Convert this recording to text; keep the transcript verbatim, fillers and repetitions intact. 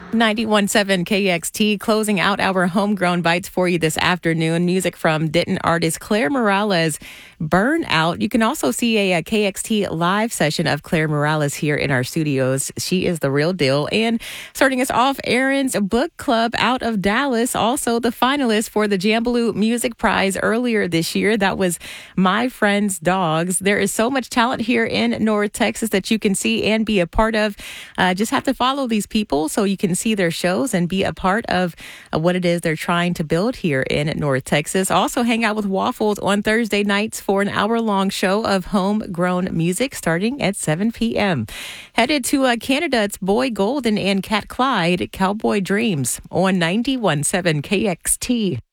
ninety-one point seven K X T, closing out our homegrown bites for you this afternoon. Music from Denton artist Claire Morales, Burnout. You can also see a, a K X T live session of Claire Morales here in our studios. She is the real deal. And starting us off, Aaron's Book Club out of Dallas, also the finalist for the Jambaloo Music Prize earlier this year. That was My Friend's Dogs. There is so much talent here in North Texas that you can see and be a part of. Uh, just have to follow these people so you can see their shows and be a part of uh, what it is they're trying to build here in North Texas. Also hang out with Waffles on Thursday nights for an hour-long show of homegrown music starting at seven p.m. Headed to uh, Canada, it's Boy Golden and Cat Clyde, Cowboy Dreams on ninety-one point seven K X T.